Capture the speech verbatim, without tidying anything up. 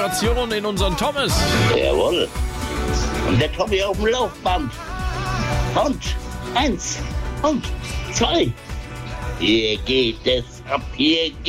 Station in unseren Thomas. Jawohl. Und der Tommy auf dem Laufband. Und eins und zwei. Hier geht es ab, hier geht